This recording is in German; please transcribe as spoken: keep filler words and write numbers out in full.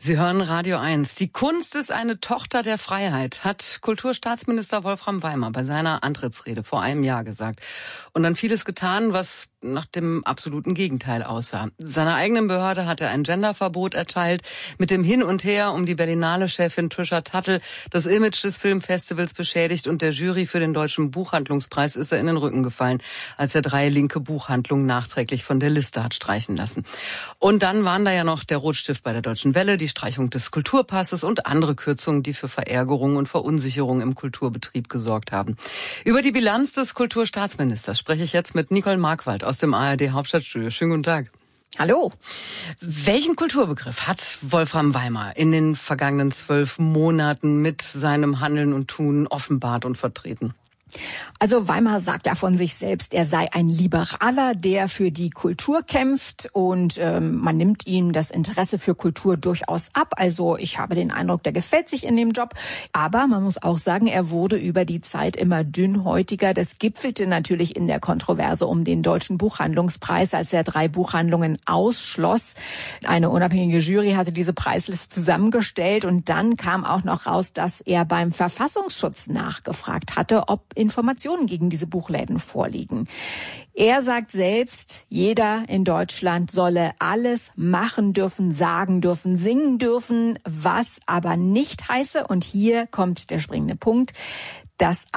Sie hören Radio eins. Die Kunst ist eine Tochter der Freiheit, hat Kulturstaatsminister Wolfram Weimar bei seiner Antrittsrede vor einem Jahr gesagt. Und dann vieles getan, was nach dem absoluten Gegenteil aussah. Seiner eigenen Behörde hat er ein Genderverbot erteilt. Mit dem Hin und Her um die Berlinale-Chefin Trisha Tuttle das Image des Filmfestivals beschädigt und der Jury für den Deutschen Buchhandlungspreis ist er in den Rücken gefallen, als er drei linke Buchhandlungen nachträglich von der Liste hat streichen lassen. Und dann waren da ja noch der Rotstift bei der Deutschen Welle, die Streichung des Kulturpasses und andere Kürzungen, die für Verärgerung und Verunsicherung im Kulturbetrieb gesorgt haben. Über die Bilanz des Kulturstaatsministers spreche ich jetzt mit Nicole Markwald aus dem A R D-Hauptstadtstudio. Schönen guten Tag. Hallo. Welchen Kulturbegriff hat Wolfram Weimar in den vergangenen zwölf Monaten mit seinem Handeln und Tun offenbart und vertreten? Also Weimar sagt ja von sich selbst, er sei ein Liberaler, der für die Kultur kämpft und ähm, man nimmt ihm das Interesse für Kultur durchaus ab. Also ich habe den Eindruck, der gefällt sich in dem Job. Aber man muss auch sagen, er wurde über die Zeit immer dünnhäutiger. Das gipfelte natürlich in der Kontroverse um den Deutschen Buchhandlungspreis, als er drei Buchhandlungen ausschloss. Eine unabhängige Jury hatte diese Preisliste zusammengestellt und dann kam auch noch raus, dass er beim Verfassungsschutz nachgefragt hatte, ob Informationen gegen diese Buchläden vorliegen. Er sagt selbst, jeder in Deutschland solle alles machen dürfen, sagen dürfen, singen dürfen, was aber nicht heiße, und hier kommt der springende Punkt, dass